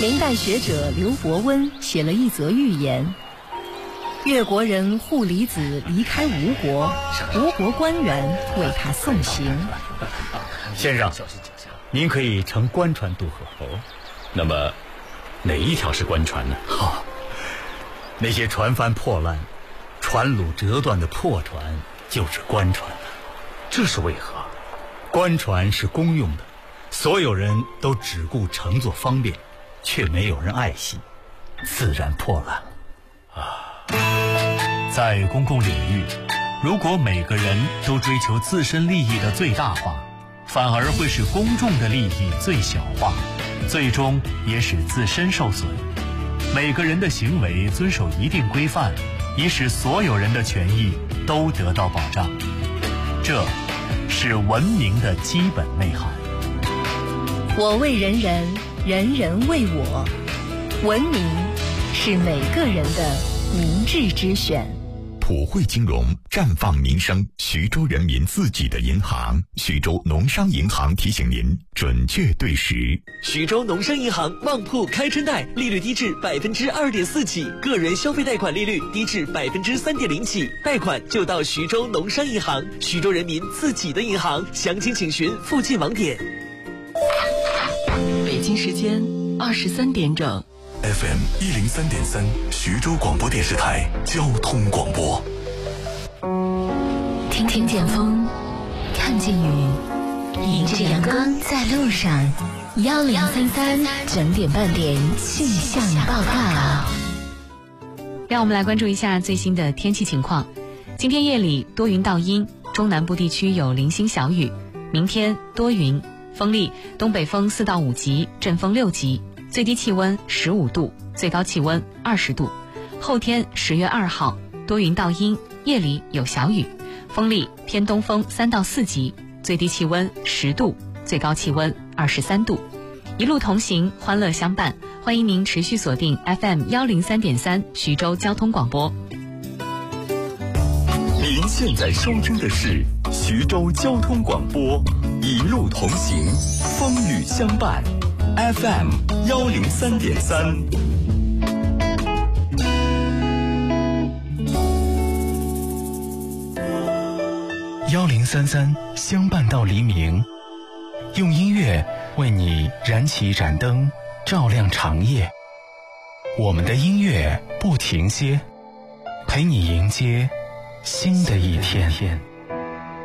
明代学者刘伯温写了一则寓言：越国人护离子离开吴国，吴国官员为他送行。 先生，您可以乘官船渡河。 那么哪一条是官船呢？ 那些船帆破烂、船橹折断的破船就是官船了。 这是为何？ 官船是公用的，所有人都只顾乘坐方便，却没有人爱惜，自然破烂了。 在公共领域，如果每个人都追求自身利益的最大化，反而会使公众的利益最小化，最终也使自身受损。每个人的行为遵守一定规范，以使所有人的权益都得到保障。这是文明的基本内涵。 我为人人，人人为我。文明是每个人的明智之选。 普惠金融，绽放民生，徐州人民自己的银行。徐州农商银行提醒您准确对时。 徐州农商银行旺铺开春贷，利率低至2.4%起，个人消费贷款利率低至3.0%起，贷款就到徐州农商银行，徐州人民自己的银行。详情请询附近网点。 北京时间23点整。 FM 103.3，徐州广播电视台交通广播。 听见风，看见雨，迎着阳光在路上。1033整点半点气象报告。 让我们来关注一下最新的天气情况。今天夜里多云到阴，中南部地区有零星小雨。明天多云，风力东北风4到5级，阵风6级。最低气温15度，最高气温20度。后天10月2号，多云到阴，夜里有小雨，风力偏东风3到4级，最低气温10度，最高气温23度。一路同行，欢乐相伴，欢迎您持续锁定 FM 103.3徐州交通广播。 您现在收听的是徐州交通广播，一路同行，风雨相伴。FM 103.3。1033相伴到黎明，用音乐为你燃起一盏灯，照亮长夜。我们的音乐不停歇，陪你迎接新的一天。